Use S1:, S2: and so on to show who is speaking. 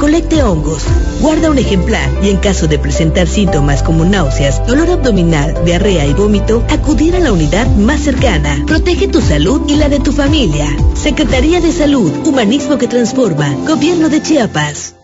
S1: recolecte hongos. Guarda un ejemplar y en caso de presentar síntomas como náuseas, dolor abdominal, diarrea y vómito, acudir a la unidad más cercana. Protege tu salud y la de tu familia. Secretaría de Salud, Humanismo que Transforma, Gobierno de Chiapas.